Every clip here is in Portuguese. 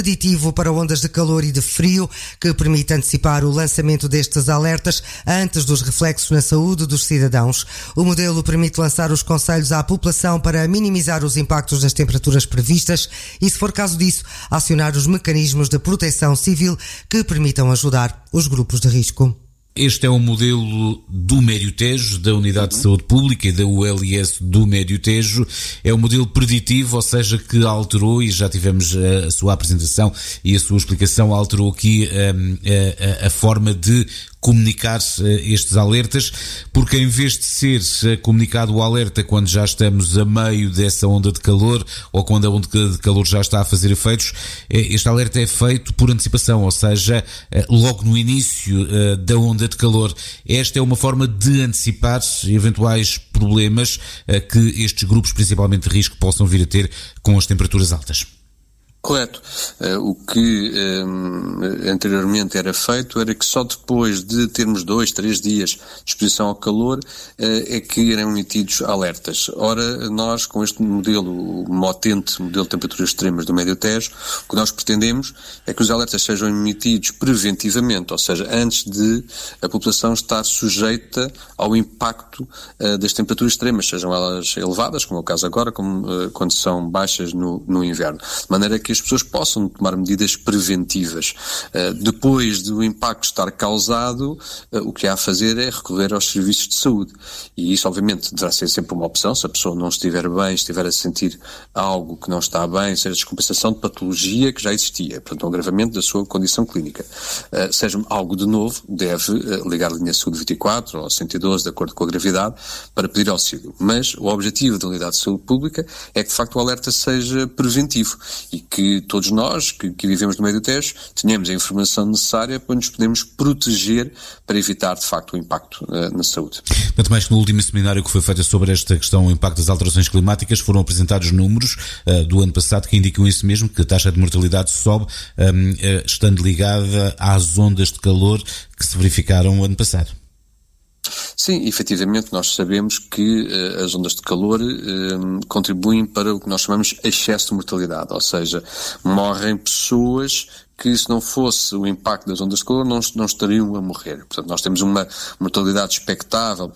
preditivo para ondas de calor e de frio, que permite antecipar o lançamento destes alertas antes dos reflexos na saúde dos cidadãos. O modelo permite lançar os conselhos à população para minimizar os impactos das temperaturas previstas e, se for caso disso, acionar os mecanismos de proteção civil que permitam ajudar os grupos de risco. Este é um modelo do Médio Tejo, da Unidade de Saúde Pública e da ULS do Médio Tejo. É um modelo preditivo, ou seja, que alterou, e já tivemos a sua apresentação e a sua explicação, alterou aqui a forma de comunicar estes alertas, porque em vez de ser comunicado o alerta quando já estamos a meio dessa onda de calor ou quando a onda de calor já está a fazer efeitos, este alerta é feito por antecipação, ou seja, logo no início da onda de calor. Esta é uma forma de antecipar eventuais problemas que estes grupos, principalmente de risco, possam vir a ter com as temperaturas altas. Correto. O que anteriormente era feito era que só depois de termos 2-3 dias de exposição ao calor é que eram emitidos alertas. Ora, nós com este modelo, o MOTENTE, modelo de temperaturas extremas do Médio Tejo, o que nós pretendemos é que os alertas sejam emitidos preventivamente, ou seja, antes de a população estar sujeita ao impacto das temperaturas extremas, sejam elas elevadas, como é o caso agora, como quando são baixas no inverno. De maneira que as pessoas possam tomar medidas preventivas. Depois do impacto estar causado, o que há a fazer é recorrer aos serviços de saúde. E isso, obviamente, deverá ser sempre uma opção. Se a pessoa não estiver bem, estiver a sentir algo que não está bem, seja descompensação de patologia que já existia, portanto, um agravamento da sua condição clínica. Seja algo de novo, deve ligar a linha Saúde 24 ou 112, de acordo com a gravidade, para pedir auxílio. Mas o objetivo da Unidade de Saúde Pública é que, de facto, o alerta seja preventivo e que todos nós, que vivemos no Médio Tejo, tenhamos a informação necessária para nos podermos proteger para evitar, de facto, o impacto na saúde. Tanto mais que no último seminário que foi feito sobre esta questão, o impacto das alterações climáticas, foram apresentados números do ano passado que indicam isso mesmo, que a taxa de mortalidade sobe, estando ligada às ondas de calor que se verificaram o ano passado. Sim, efetivamente nós sabemos que as ondas de calor contribuem para o que nós chamamos excesso de mortalidade, ou seja, morrem pessoas que, se não fosse o impacto das ondas de calor, não estariam a morrer. Portanto, nós temos uma mortalidade expectável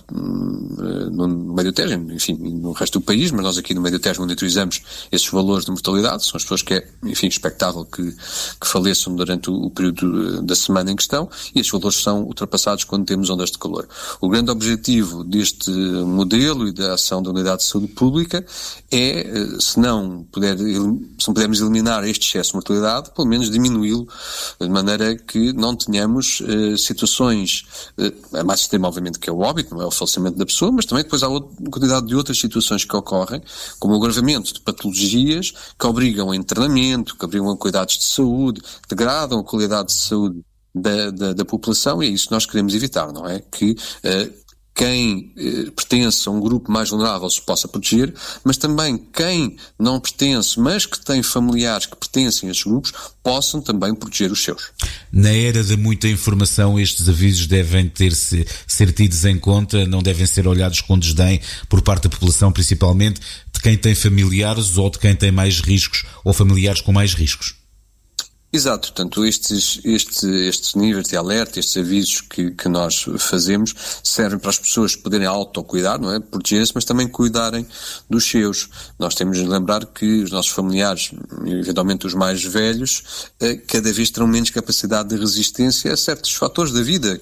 no Médio Tejo, enfim, no resto do país, mas nós aqui no Médio Tejo monitorizamos esses valores de mortalidade. São as pessoas que é, enfim, expectável que faleçam durante o período da semana em questão, e esses valores são ultrapassados quando temos ondas de calor. O grande objetivo deste modelo e da ação da Unidade de Saúde Pública é, se não pudermos eliminar este excesso de mortalidade, pelo menos diminuí-lo, de maneira que não tenhamos situações, a mais extrema obviamente que é o óbito, não é o falecimento da pessoa, mas também depois há uma quantidade de outras situações que ocorrem, como o agravamento de patologias que obrigam a internamento, que obrigam a cuidados de saúde, que degradam a qualidade de saúde da população, e é isso que nós queremos evitar, não é? Que quem pertence a um grupo mais vulnerável se possa proteger, mas também quem não pertence, mas que tem familiares que pertencem a esses grupos, possam também proteger os seus. Na era de muita informação, estes avisos devem ser tidos em conta, não devem ser olhados com desdém por parte da população, principalmente de quem tem familiares ou de quem tem mais riscos ou familiares com mais riscos. Exato, portanto estes níveis de alerta, estes avisos que nós fazemos servem para as pessoas poderem autocuidar, não é? Proteger-se, mas também cuidarem dos seus. Nós temos de lembrar que os nossos familiares, eventualmente os mais velhos, cada vez terão menos capacidade de resistência a certos fatores da vida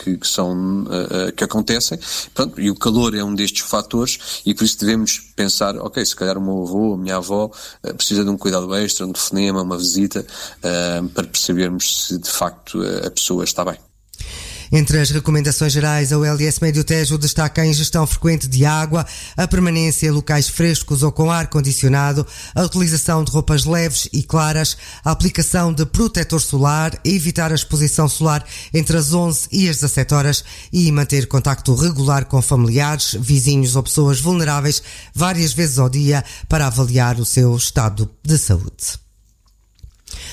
que acontecem. Pronto, e o calor é um destes fatores, e por isso devemos pensar, ok, se calhar o meu avô, a minha avó precisa de um cuidado extra, um telefonema, uma visita, para percebermos se de facto a pessoa está bem. Entre as recomendações gerais, a ULS Médio Tejo destaca a ingestão frequente de água, a permanência em locais frescos ou com ar-condicionado, a utilização de roupas leves e claras, a aplicação de protetor solar, evitar a exposição solar entre as 11 e as 17 horas e manter contacto regular com familiares, vizinhos ou pessoas vulneráveis várias vezes ao dia para avaliar o seu estado de saúde.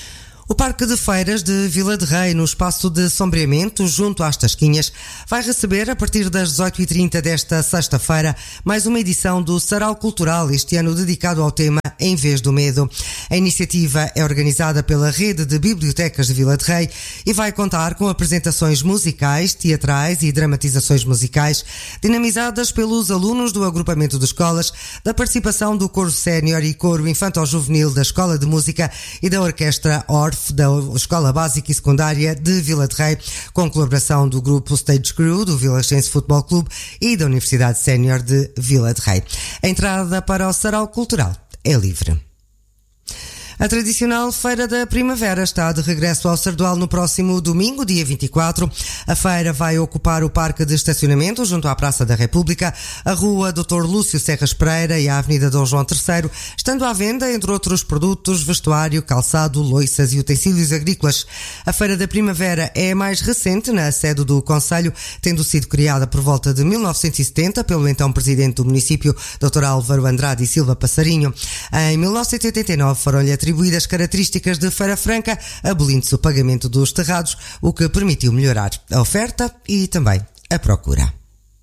O Parque de Feiras de Vila de Rei, no espaço de sombreamento, junto às Tasquinhas, vai receber, a partir das 18h30 desta sexta-feira, mais uma edição do Sarau Cultural, este ano dedicado ao tema Em Vez do Medo. A iniciativa é organizada pela Rede de Bibliotecas de Vila de Rei e vai contar com apresentações musicais, teatrais e dramatizações musicais, dinamizadas pelos alunos do agrupamento de escolas, da participação do Coro Sénior e Coro Infanto-Juvenil da Escola de Música e da Orquestra Orff da Escola Básica e Secundária de Vila de Rei, com colaboração do grupo Stage Crew, do Vilagense Futebol Clube e da Universidade Sénior de Vila de Rei. A entrada para o Sarau Cultural é livre. A tradicional Feira da Primavera está de regresso ao Sardual no próximo domingo, dia 24. A feira vai ocupar o parque de estacionamento junto à Praça da República, a Rua Dr. Lúcio Serras Pereira e a Avenida Dom João III, estando à venda, entre outros produtos, vestuário, calçado, loiças e utensílios agrícolas. A Feira da Primavera é a mais recente na sede do Concelho, tendo sido criada por volta de 1970 pelo então presidente do município, Dr. Álvaro Andrade e Silva Passarinho. Em 1989 foram-lhe atribuídas características de Feira Franca, abolindo-se o pagamento dos terrados, o que permitiu melhorar a oferta e também a procura.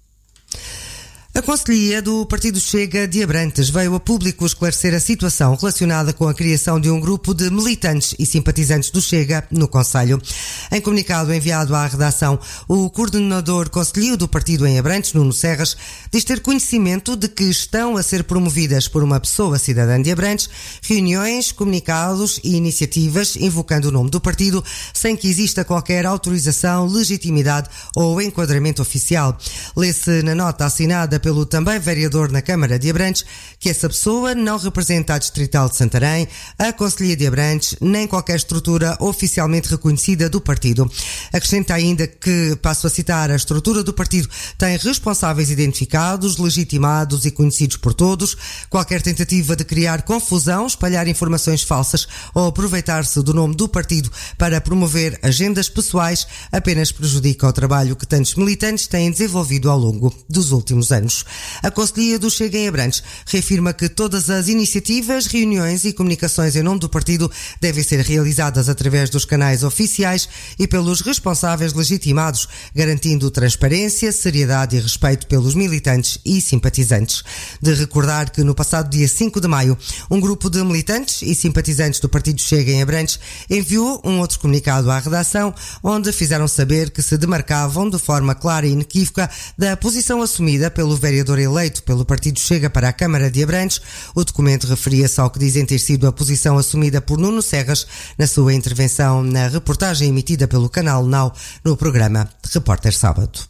A Conselhia do Partido Chega de Abrantes veio a público esclarecer a situação relacionada com a criação de um grupo de militantes e simpatizantes do Chega no Concelho. Em comunicado enviado à redação, o coordenador concelhio do partido em Abrantes, Nuno Serras, diz ter conhecimento de que estão a ser promovidas por uma pessoa cidadã de Abrantes reuniões, comunicados e iniciativas invocando o nome do partido sem que exista qualquer autorização, legitimidade ou enquadramento oficial. Lê-se na nota assinada pelo também vereador na Câmara de Abrantes que essa pessoa não representa a Distrital de Santarém, a Conselhia de Abrantes, nem qualquer estrutura oficialmente reconhecida do partido. Acrescenta ainda que, passo a citar, a estrutura do partido tem responsáveis identificados, legitimados e conhecidos por todos. Qualquer tentativa de criar confusão, espalhar informações falsas ou aproveitar-se do nome do partido para promover agendas pessoais apenas prejudica o trabalho que tantos militantes têm desenvolvido ao longo dos últimos anos. A Conselhia do Chega em Abrantes reafirma que todas as iniciativas, reuniões e comunicações em nome do partido devem ser realizadas através dos canais oficiais e pelos responsáveis legitimados, garantindo transparência, seriedade e respeito pelos militantes e simpatizantes. De recordar que no passado dia 5 de maio, um grupo de militantes e simpatizantes do Partido Chega em Abrantes enviou um outro comunicado à redação, onde fizeram saber que se demarcavam de forma clara e inequívoca da posição assumida pelo vereador eleito pelo Partido Chega para a Câmara de Abrantes. O documento referia-se ao que dizem ter sido a posição assumida por Nuno Serras na sua intervenção na reportagem emitida pelo canal Now no programa Repórter Sábado.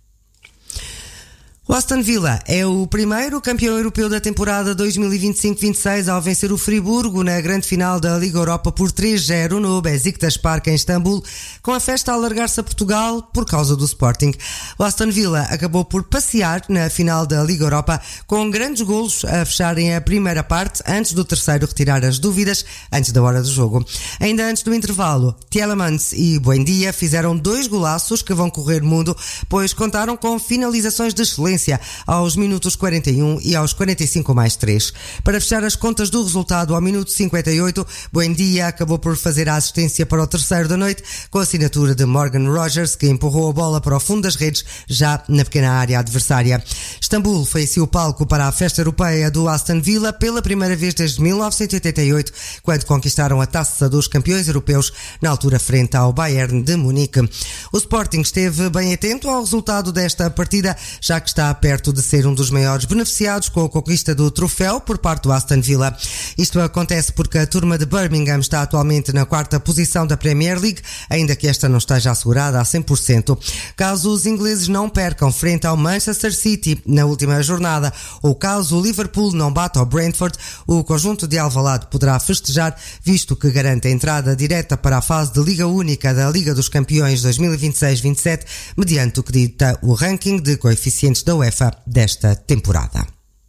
O Aston Villa é o primeiro campeão europeu da temporada 2025-26 ao vencer o Friburgo na grande final da Liga Europa por 3-0 no Beşiktaş Park em Istambul, com a festa a alargar-se a Portugal por causa do Sporting. O Aston Villa acabou por passear na final da Liga Europa com grandes golos a fecharem a primeira parte, antes do terceiro retirar as dúvidas antes da hora do jogo. Ainda antes do intervalo, Tielemans e Buendia fizeram 2 golaços que vão correr mundo, pois contaram com finalizações de excelência aos minutos 41 e aos 45+3. Para fechar as contas do resultado, ao minuto 58, Buendia acabou por fazer a assistência para o terceiro da noite, com a assinatura de Morgan Rogers, que empurrou a bola para o fundo das redes, já na pequena área adversária. Istambul foi assim o palco para a festa europeia do Aston Villa pela primeira vez desde 1988, quando conquistaram a taça dos campeões europeus, na altura frente ao Bayern de Munique. O Sporting esteve bem atento ao resultado desta partida, já que está perto de ser um dos maiores beneficiados com a conquista do troféu por parte do Aston Villa. Isto acontece porque a turma de Birmingham está atualmente na 4ª posição da Premier League, ainda que esta não esteja assegurada a 100%. Caso os ingleses não percam frente ao Manchester City na última jornada, ou caso o Liverpool não bata ao Brentford, o conjunto de Alvalade poderá festejar, visto que garante a entrada direta para a fase de Liga Única da Liga dos Campeões 2026-27, mediante o que dita o ranking de coeficientes da UEFA desta temporada.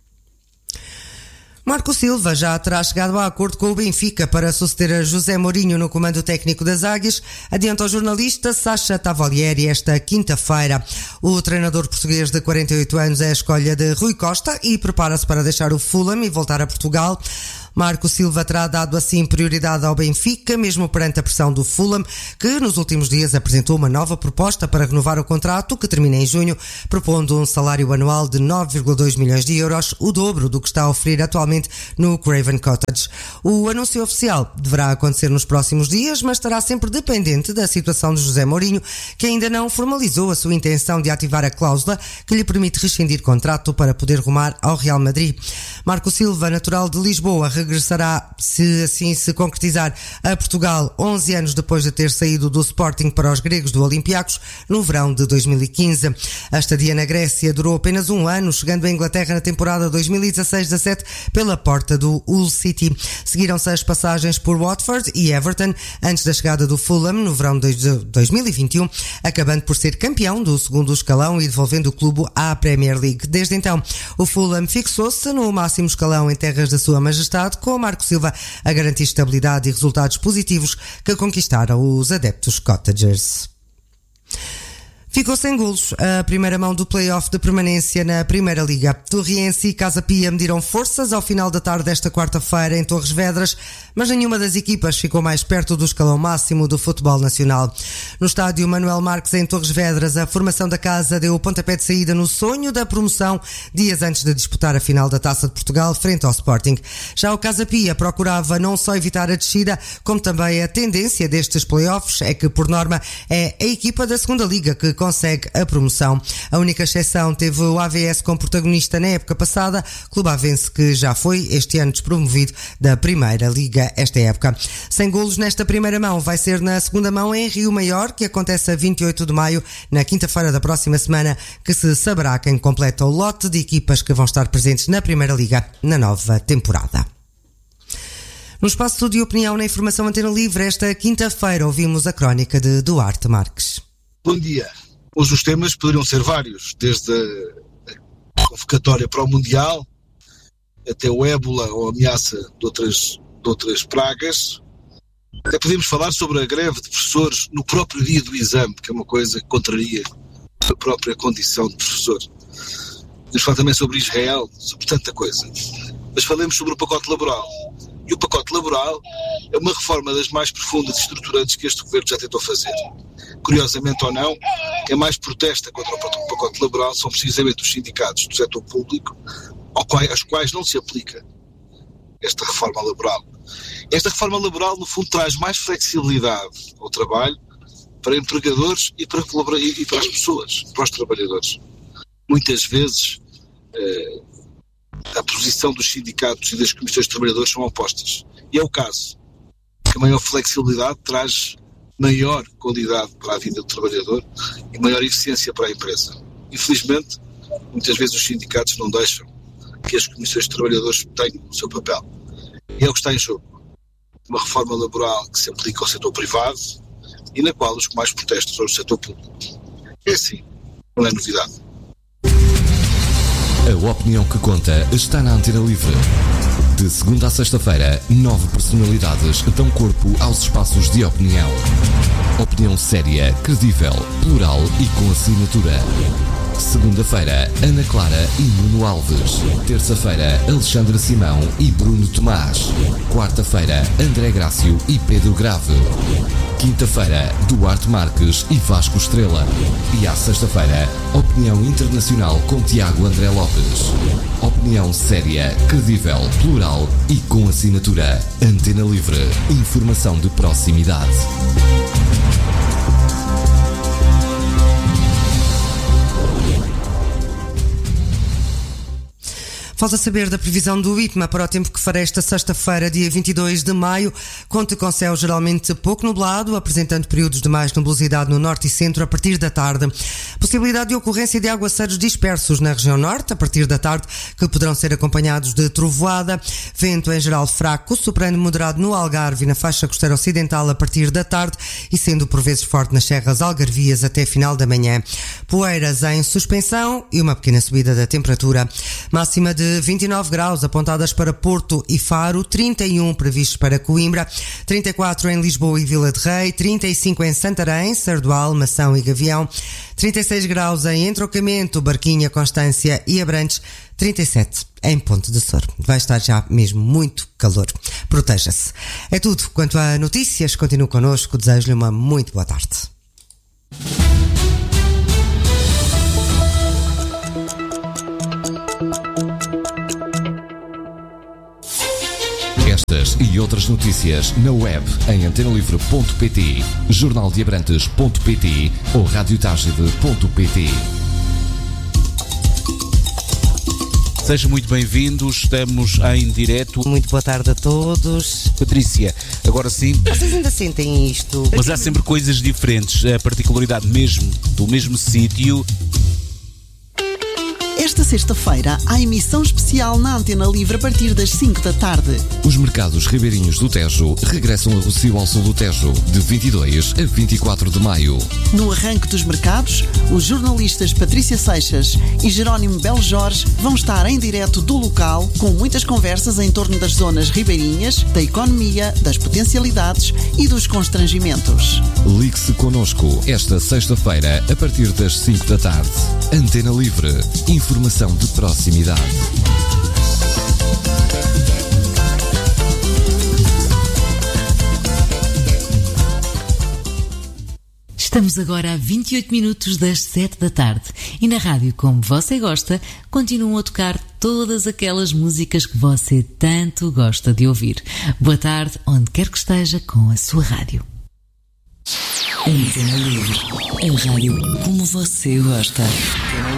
Marco Silva já terá chegado a acordo com o Benfica para suceder a José Mourinho no comando técnico das Águias, adianta o jornalista Sacha Tavolieri esta quinta-feira. O treinador português de 48 anos é a escolha de Rui Costa e prepara-se para deixar o Fulham e voltar a Portugal. Marco Silva terá dado assim prioridade ao Benfica, mesmo perante a pressão do Fulham, que nos últimos dias apresentou uma nova proposta para renovar o contrato, que termina em junho, propondo um salário anual de 9,2 milhões de euros, o dobro do que está a oferecer atualmente no Craven Cottage. O anúncio oficial deverá acontecer nos próximos dias, mas estará sempre dependente da situação de José Mourinho, que ainda não formalizou a sua intenção de ativar a cláusula que lhe permite rescindir contrato para poder rumar ao Real Madrid. Marco Silva, natural de Lisboa, regressará, se assim se concretizar, a Portugal 11 anos depois de ter saído do Sporting para os gregos do Olympiacos no verão de 2015. A estadia na Grécia durou apenas um ano, chegando à Inglaterra na temporada 2016-17 pela porta do Hull City. Seguiram-se as passagens por Watford e Everton antes da chegada do Fulham no verão de 2021, acabando por ser campeão do segundo escalão e devolvendo o clube à Premier League. Desde então, o Fulham fixou-se no máximo escalão em terras da sua majestade, com Marco Silva a garantir estabilidade e resultados positivos que conquistaram os adeptos Cottagers. Ficou sem golos a primeira mão do play-off de permanência na Primeira Liga. Torriense e Casa Pia mediram forças ao final da tarde desta quarta-feira em Torres Vedras, mas nenhuma das equipas ficou mais perto do escalão máximo do futebol nacional. No estádio Manuel Marques, em Torres Vedras, a formação da casa deu o pontapé de saída no sonho da promoção, dias antes de disputar a final da Taça de Portugal frente ao Sporting. Já o Casa Pia procurava não só evitar a descida, como também a tendência destes play-offs é que, por norma, é a equipa da Segunda Liga que consegue a promoção. A única exceção teve o AVS como protagonista na época passada, clube avense que já foi este ano despromovido da Primeira Liga esta época. Sem golos nesta primeira mão, vai ser na segunda mão em Rio Maior, que acontece a 28 de maio, na quinta-feira da próxima semana, que se saberá quem completa o lote de equipas que vão estar presentes na Primeira Liga na nova temporada. No espaço de opinião na Informação Antena Livre, esta quinta-feira ouvimos a crónica de Duarte Marques. Bom dia. Hoje os temas poderiam ser vários, desde a convocatória para o Mundial, até o ébola ou a ameaça de outras pragas. Até podemos falar sobre a greve de professores no próprio dia do exame, que é uma coisa que contraria a própria condição de professor. Podemos falar também sobre Israel, sobre tanta coisa. Mas falemos sobre o pacote laboral. E o pacote laboral é uma reforma das mais profundas e estruturantes que este governo já tentou fazer. Curiosamente ou não, quem mais protesta contra o pacote laboral são precisamente os sindicatos do setor público, aos quais não se aplica esta reforma laboral. Esta reforma laboral, no fundo, traz mais flexibilidade ao trabalho para empregadores e para as pessoas, para os trabalhadores. Muitas vezes a posição dos sindicatos e das comissões de trabalhadores são opostas. E é o caso que a maior flexibilidade traz maior qualidade para a vida do trabalhador e maior eficiência para a empresa. Infelizmente, muitas vezes os sindicatos não deixam que as comissões de trabalhadores tenham o seu papel. E é o que está em jogo. Uma reforma laboral que se aplica ao setor privado e na qual os que mais protestam são o setor público. É assim, não é novidade. A opinião que conta está na Antena Livre. De segunda a sexta-feira, 9 personalidades dão corpo aos espaços de opinião. Opinião séria, credível, plural e com assinatura. Segunda-feira, Ana Clara e Nuno Alves. Terça-feira, Alexandra Simão e Bruno Tomás. Quarta-feira, André Grácio e Pedro Grave. Quinta-feira, Duarte Marques e Vasco Estrela. E à sexta-feira, Opinião Internacional com Tiago André Lopes. Opinião séria, credível, plural e com assinatura. Antena Livre. Informação de proximidade. Falta saber da previsão do IPMA para o tempo que fará esta sexta-feira, dia 22 de maio. Conta com céu geralmente pouco nublado, apresentando períodos de mais nubosidade no norte e centro a partir da tarde. Possibilidade de ocorrência de aguaceiros dispersos na região norte a partir da tarde, que poderão ser acompanhados de trovoada. Vento em geral fraco, soprando moderado no Algarve e na faixa costeira ocidental a partir da tarde e sendo por vezes forte nas serras algarvias até final da manhã. Poeiras em suspensão e uma pequena subida da temperatura. Máxima de de 29 graus apontadas para Porto e Faro, 31 previstos para Coimbra, 34 em Lisboa e Vila de Rei, 35 em Santarém, Sardual, Mação e Gavião, 36 graus em Entrocamento, Barquinha, Constância e Abrantes, 37 em Ponte de Sor. Vai estar já mesmo muito calor. Proteja-se. É tudo quanto a notícias. Continue connosco. Desejo-lhe uma muito boa tarde. Estas e outras notícias na web em antenalivre.pt, jornaldeabrantes.pt ou radiotagide.pt. Sejam muito bem-vindos, estamos em direto. Muito boa tarde a todos. Patrícia, agora sim. Vocês ainda sentem isto? Mas há sempre coisas diferentes, a particularidade mesmo do mesmo sítio. Esta sexta-feira há emissão especial na Antena Livre a partir das 5 da tarde. Os mercados ribeirinhos do Tejo regressam a Rossio ao Sul do Tejo, de 22 a 24 de maio. No arranque dos mercados, os jornalistas Patrícia Seixas e Jerónimo Belo Jorge vão estar em direto do local, com muitas conversas em torno das zonas ribeirinhas, da economia, das potencialidades e dos constrangimentos. Ligue-se connosco esta sexta-feira a partir das 5 da tarde. Antena Livre. Informação de proximidade. Estamos agora a 28 minutos das 7 da tarde e na rádio, como você gosta, continuam a tocar todas aquelas músicas que você tanto gosta de ouvir. Boa tarde, onde quer que esteja com a sua rádio. Antena Livre, a rádio como você gosta.